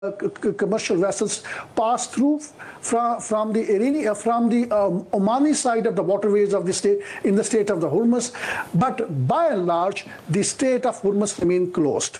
commercial vessels pass through from the Omani side of the waterways of the state in the state of the Hormuz, but by and large the state of Hormuz remain closed.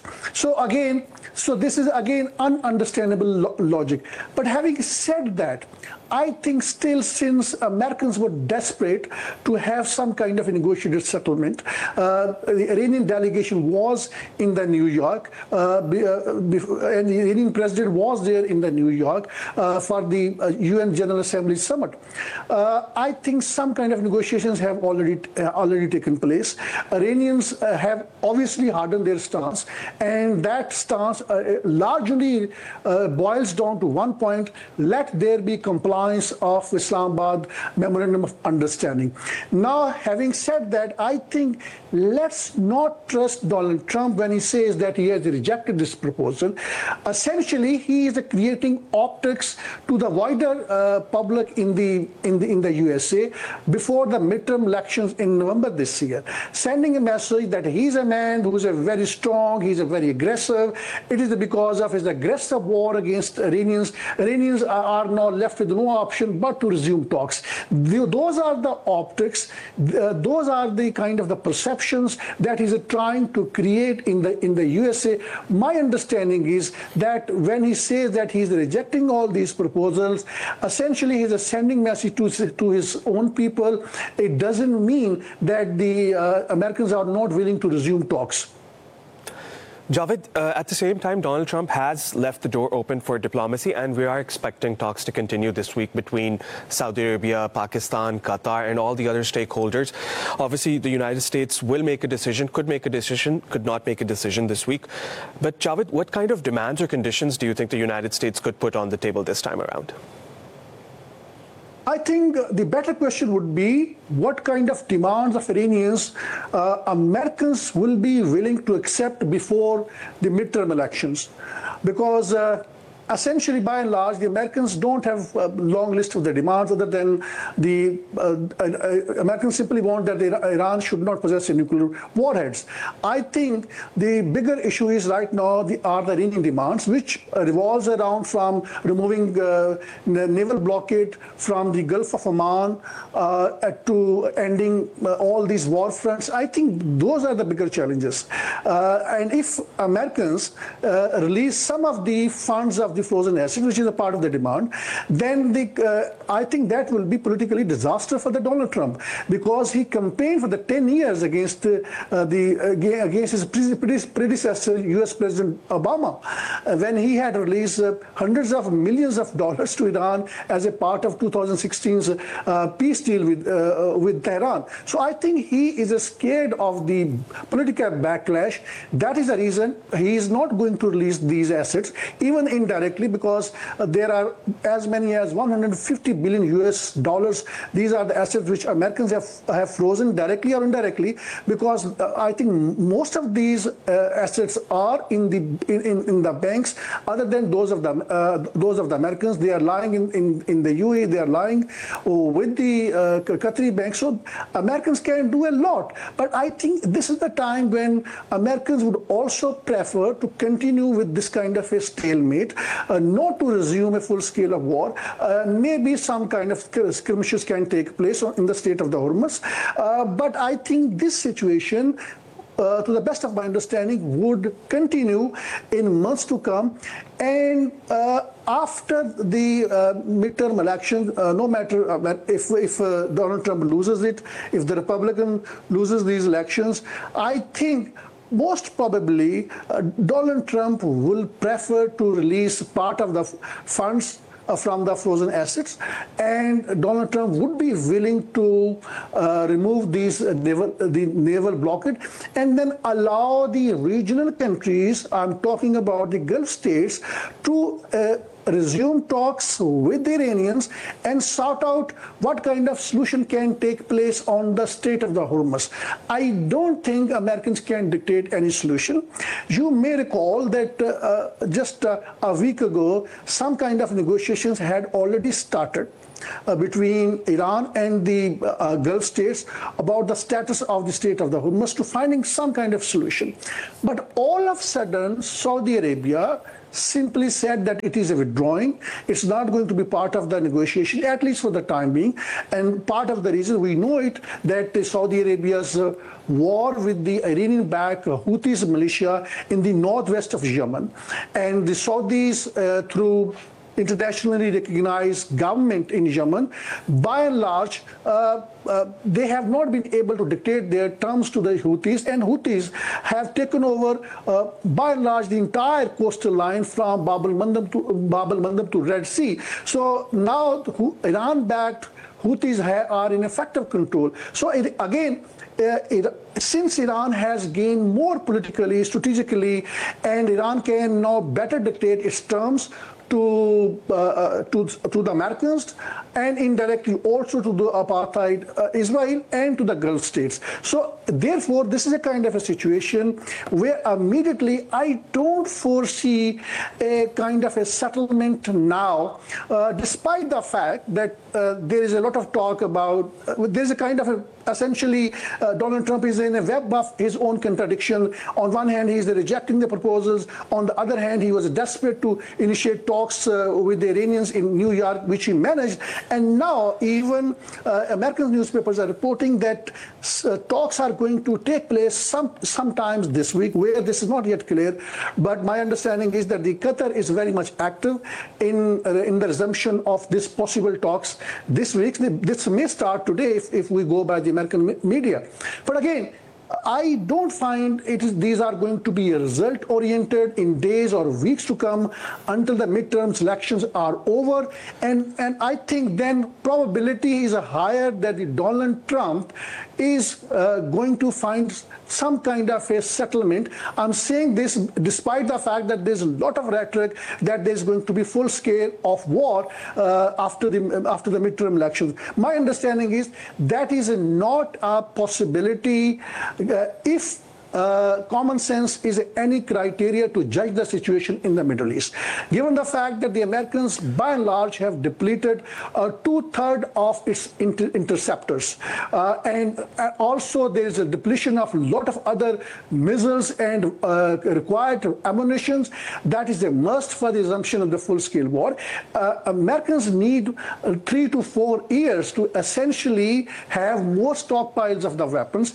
So this is again ununderstandable logic. But having said that, I think still, since Americans were desperate to have some kind of a negotiated settlement, the Iranian delegation was in the New York, and the Iranian president was there in the New York for the UN General Assembly summit. I think some kind of negotiations have already taken place. Iranians have obviously hardened their stance, and that stance largely boils down to one point: let there be compliance of Islamabad Memorandum of Understanding. Now, having said that, I think let's not trust Donald Trump when he says that he has rejected this proposal. Essentially, he is creating optics to the wider public in the USA before the midterm elections in November this year, sending a message that he's a man who is very strong, he's very aggressive. It is because of his aggressive war against Iranians. Iranians are now left with no option but to resume talks. Those are the optics, those are the kind of the perceptions that he's trying to create in the USA. My understanding is that when he says that he's rejecting all these proposals, essentially he's sending message to his own people. It doesn't mean that the Americans are not willing to resume talks. Javed, at the same time, Donald Trump has left the door open for diplomacy, and we are expecting talks to continue this week between Saudi Arabia, Pakistan, Qatar, and all the other stakeholders. Obviously, the United States will make a decision, could make a decision, could not make a decision this week. But Javed, what kind of demands or conditions do you think the United States could put on the table this time around? I think the better question would be what kind of demands of Iranians Americans will be willing to accept before the midterm elections. Because essentially, by and large, the Americans don't have a long list of their demands other than the Americans simply want that Iran should not possess nuclear warheads. I think the bigger issue is right now are the Iranian demands, which revolves around from removing naval blockade from the Gulf of Oman to ending all these war fronts. I think those are the bigger challenges. And if Americans release some of the funds of the frozen assets, which is a part of the demand, then I think that will be politically disaster for the Donald Trump, because he campaigned for the 10 years against his predecessor, U.S. President Obama, when he had released hundreds of millions of dollars to Iran as a part of 2016's peace deal with Tehran. So I think he is scared of the political backlash. That is the reason he is not going to release these assets, even indirectly, because there are as many as 150 billion US dollars. These are the assets which Americans have frozen directly or indirectly, because I think most of these assets are in the banks other than those of the Americans. They are lying in the UAE, they are lying with the Qatari banks. So Americans can do a lot. But I think this is the time when Americans would also prefer to continue with this kind of a stalemate, not to resume a full scale of war. Maybe some kind of skirmishes can take place in the state of the Hormuz. But I think this situation, to the best of my understanding, would continue in months to come. And after the midterm election, no matter if Donald Trump loses it, if the Republican loses these elections, I think most probably Donald Trump will prefer to release part of the funds from the frozen assets, and Donald Trump would be willing to remove the naval blockade and then allow the regional countries, I'm talking about the Gulf states, to resume talks with the Iranians and sort out what kind of solution can take place on the Strait of the Hormuz. I don't think Americans can dictate any solution. You may recall that just a week ago, some kind of negotiations had already started between Iran and the Gulf states about the status of the Strait of the Hormuz to finding some kind of solution. But all of a sudden, Saudi Arabia simply said that it is a withdrawing. It's not going to be part of the negotiation, at least for the time being. And part of the reason we know it, that Saudi Arabia's war with the Iranian-backed Houthis militia in the northwest of Yemen. And the Saudis, through internationally recognized government in Yemen, by and large, they have not been able to dictate their terms to the Houthis, and Houthis have taken over, by and large, the entire coastal line from Bab al-Mandab to Red Sea. So now Iran-backed Houthis are in effective control. So since Iran has gained more politically, strategically, and Iran can now better dictate its terms to the Americans and indirectly also to the apartheid Israel and to the Gulf states. So therefore, this is a kind of a situation where immediately I don't foresee a kind of a settlement now, despite the fact that there is a lot of talk about, there's a kind of a essentially, Donald Trump is in a web of his own contradiction. On one hand, he is rejecting the proposals. On the other hand, he was desperate to initiate talks with the Iranians in New York, which he managed. And now even American newspapers are reporting that talks are going to take place sometimes this week, where this is not yet clear. But my understanding is that the Qatar is very much active in the resumption of this possible talks this week. This may start today if we go by the American media. But again, I don't find these are going to be result-oriented in days or weeks to come until the midterm elections are over. And I think then probability is higher that Donald Trump is going to find some kind of a settlement. I'm saying this despite the fact that there's a lot of rhetoric that there's going to be full scale of war after the midterm elections. My understanding is that is not a possibility if common sense is any criteria to judge the situation in the Middle East. Given the fact that the Americans, by and large, have depleted 2/3 of its interceptors, and also there is a depletion of a lot of other missiles and required ammunitions, that is a must for the resumption of the full-scale war. Americans need 3 to 4 years to essentially have more stockpiles of the weapons.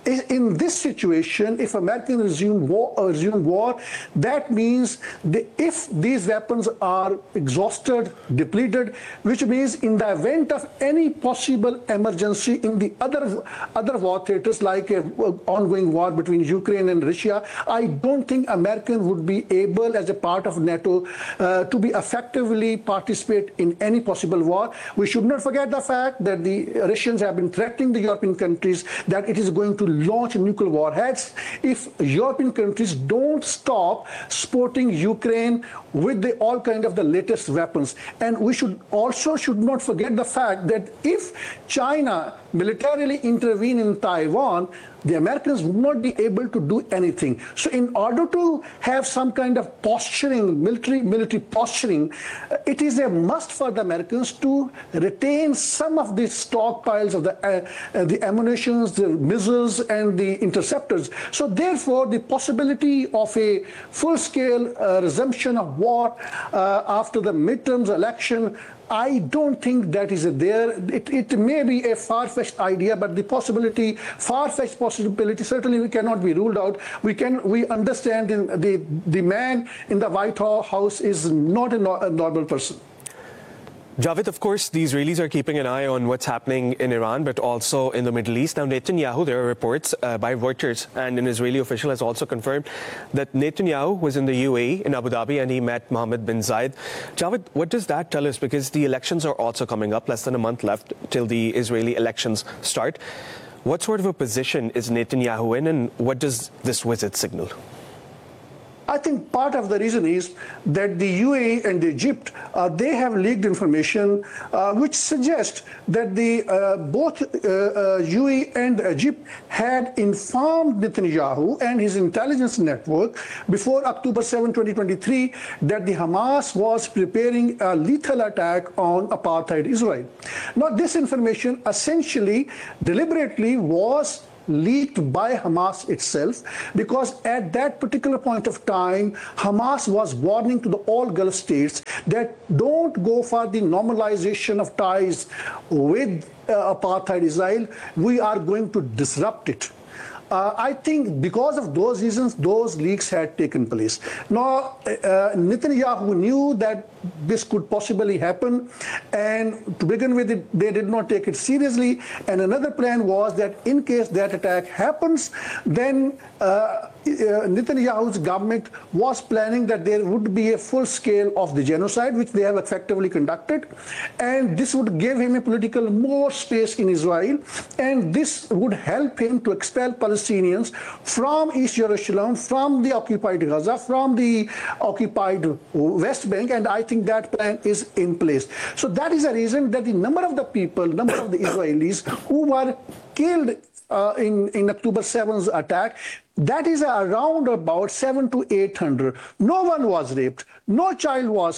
In this situation, if Americans resume war, that means if these weapons are exhausted, depleted, which means in the event of any possible emergency in the other war theaters, like an ongoing war between Ukraine and Russia, I don't think Americans would be able, as a part of NATO, to be effectively participate in any possible war. We should not forget the fact that the Russians have been threatening the European countries that it is going to launch nuclear warheads if European countries don't stop supporting Ukraine with all kind of the latest weapons. And we should not forget the fact that if China militarily intervene in Taiwan, the Americans would not be able to do anything. So in order to have some kind of posturing, military posturing, it is a must for the Americans to retain some of the stockpiles of the ammunitions, the missiles, and the interceptors. So therefore, the possibility of a full-scale resumption of war after the midterms election, I don't think that is there. It may be a far-fetched idea, but the far-fetched possibility certainly cannot be ruled out. We understand the man in the White House is not a normal person. Javed, of course, the Israelis are keeping an eye on what's happening in Iran, but also in the Middle East. Now, Netanyahu, there are reports by Reuters, and an Israeli official has also confirmed that Netanyahu was in the UAE, in Abu Dhabi, and he met Mohammed bin Zayed. Javed, what does that tell us? Because the elections are also coming up, less than a month left till the Israeli elections start. What sort of a position is Netanyahu in, and what does this visit signal? I think part of the reason is that the UAE and Egypt, they have leaked information which suggests that both UAE and Egypt had informed Netanyahu and his intelligence network before October 7, 2023, that the Hamas was preparing a lethal attack on apartheid Israel. Now, this information essentially, deliberately was leaked by Hamas itself, because at that particular point of time, Hamas was warning to all Gulf states that don't go for the normalization of ties with apartheid Israel. We are going to disrupt it. I think because of those reasons, those leaks had taken place. Now, Netanyahu knew that this could possibly happen, and to begin with, they did not take it seriously. And another plan was that in case that attack happens, then Netanyahu's government was planning that there would be a full scale of the genocide, which they have effectively conducted, and this would give him a political more space in Israel, and this would help him to expel Palestinians from East Jerusalem, from the occupied Gaza, from the occupied West Bank, and I think that plan is in place. So that is a reason that the number of the people, number of the Israelis who were killed in October 7th attack, that is around about 700 to 800. No one was raped. No child was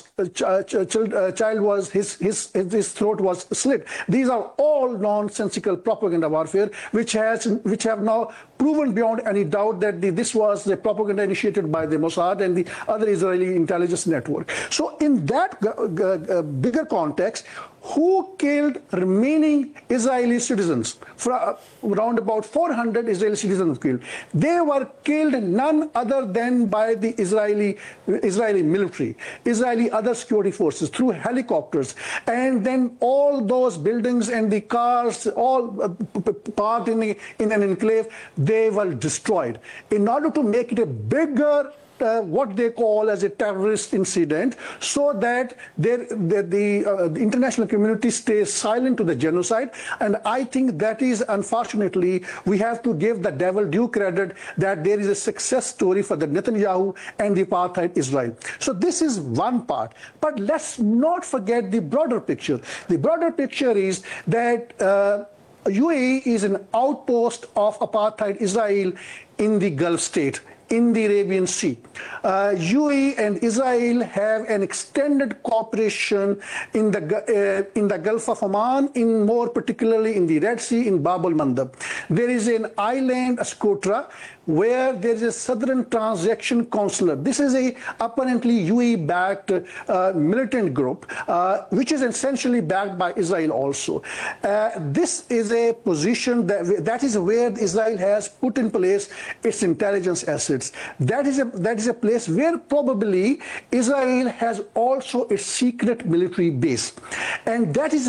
his throat was slit. These are all nonsensical propaganda warfare, which have now proven beyond any doubt that this was the propaganda initiated by the Mossad and the other Israeli intelligence network. So in that bigger context, who killed remaining Israeli citizens? Around about 400 Israeli citizens killed. They were killed none other than by the Israeli military, Israeli other security forces through helicopters, and then all those buildings and the cars, all parked in an enclave, they were destroyed. In order to make it a bigger what they call as a terrorist incident, so that the international community stays silent to the genocide. And I think that is, unfortunately, we have to give the devil due credit that there is a success story for the Netanyahu and the apartheid Israel. So this is one part. But let's not forget the broader picture. The broader picture is that UAE is an outpost of apartheid Israel in the Gulf state, in the Arabian Sea. UAE and Israel have an extended cooperation in the Gulf of Oman, more particularly in the Red Sea, in Bab al-Mandab. There is an island, Socotra, where there is a Southern Transaction Consular. This is a apparently UAE-backed militant group, which is essentially backed by Israel also. This is a position that is where Israel has put in place its intelligence assets. That is a place where probably Israel has also its secret military base, and that is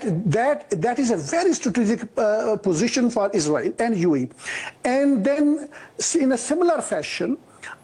a very strategic position for Israel and UAE. And then, in a similar fashion,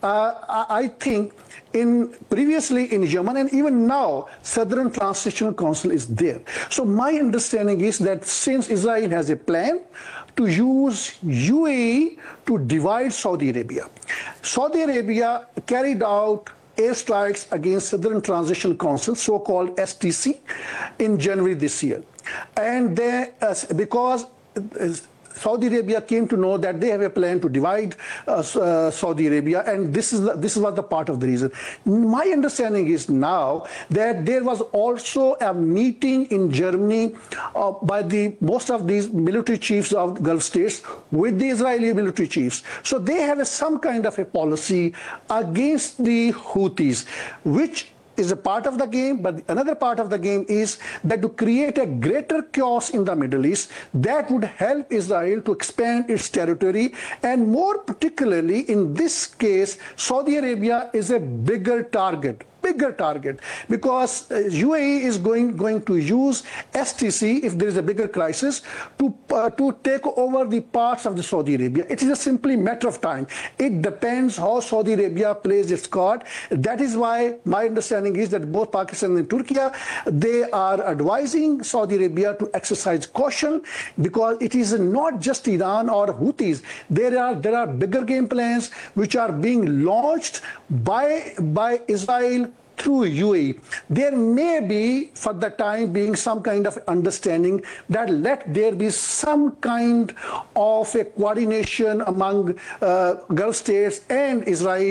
I think previously in Yemen and even now, Southern Transitional Council is there. So my understanding is that since Israel has a plan to use UAE to divide Saudi Arabia, Saudi Arabia carried out airstrikes against Southern Transitional Council, so-called STC, in January this year. And because Saudi Arabia came to know that they have a plan to divide Saudi Arabia, and this was the part of the reason. My understanding is now that there was also a meeting in Germany by most of these military chiefs of Gulf states with the Israeli military chiefs. So they have some kind of a policy against the Houthis, which is a part of the game, but another part of the game is that to create a greater chaos in the Middle East that would help Israel to expand its territory, and more particularly in this case, Saudi Arabia is a bigger target, because UAE is going to use STC if there is a bigger crisis to take over the parts of the Saudi Arabia. It is a simply matter of time. It depends how Saudi Arabia plays its card. That is why my understanding is that both Pakistan and Turkey, they are advising Saudi Arabia to exercise caution, because it is not just Iran or Houthis. There are bigger game plans which are being launched by Israel through UAE. There may be, for the time being, some kind of understanding that let there be some kind of a coordination among Gulf states and Israel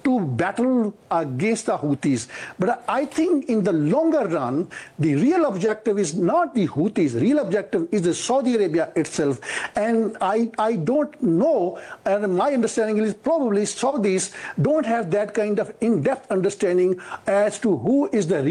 to battle against the Houthis. But I think in the longer run, the real objective is not the Houthis. The real objective is the Saudi Arabia itself. And I don't know, and my understanding is probably Saudis don't have that kind of in-depth understanding as to who is the